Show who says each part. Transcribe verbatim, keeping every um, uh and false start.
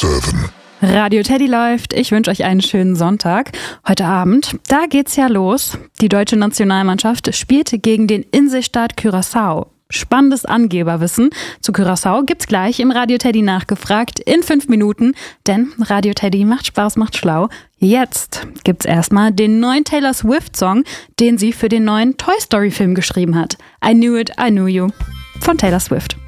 Speaker 1: sieben.
Speaker 2: Radio Teddy läuft. Ich wünsche euch einen schönen Sonntag. Heute Abend, da geht's ja los. Die deutsche Nationalmannschaft spielt gegen den Inselstaat Curaçao. Spannendes Angeberwissen zu Curaçao gibt's gleich im Radio Teddy nachgefragt in fünf Minuten, denn Radio Teddy macht Spaß, macht schlau. Jetzt gibt's erstmal den neuen Taylor Swift-Song, den sie für den neuen Toy Story-Film geschrieben hat. I Knew It, I Knew You von Taylor Swift.